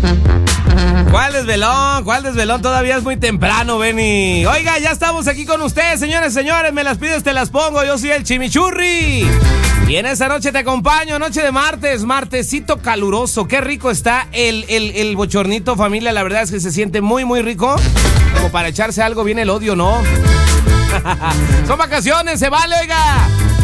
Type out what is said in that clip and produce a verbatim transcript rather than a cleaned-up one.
¿Cuál desvelón? ¿Cuál desvelón? Todavía es muy temprano, Benny. Oiga, ya estamos aquí con ustedes, señores, señores. Me las pides, te las pongo. Yo soy el Chimichurri. Y en esta noche te acompaño, noche de martes, martesito caluroso. Qué rico está el, el, el bochornito, familia. La verdad es que se siente muy, muy rico. Como para echarse algo bien el odio, ¿no? Son vacaciones, se vale, oiga.